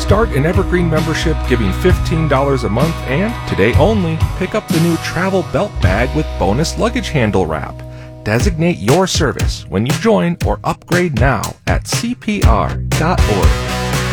Start an Evergreen membership giving $15 a month and, today only, pick up the new travel belt bag with bonus luggage handle wrap. Designate your service when you join or upgrade now at cpr.org.